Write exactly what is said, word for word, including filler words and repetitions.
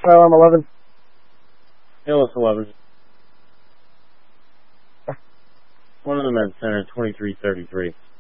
Asylum eleven. Hillis eleven. One of them at center, twenty-three thirty-three.